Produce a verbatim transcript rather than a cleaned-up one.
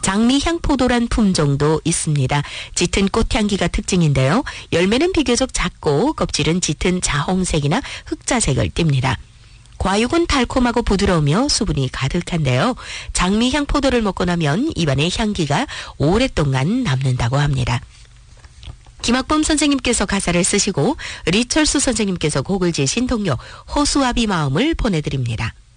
장미향 포도란 품종도 있습니다. 짙은 꽃향기가 특징인데요. 열매는 비교적 작고 껍질은 짙은 자홍색이나 흑자색을 띱니다. 과육은 달콤하고 부드러우며 수분이 가득한데요. 장미향 포도를 먹고 나면 입안의 향기가 오랫동안 남는다고 합니다. 김학범 선생님께서 가사를 쓰시고 리철수 선생님께서 곡을 지으신 동요 호수아비 마음을 보내드립니다.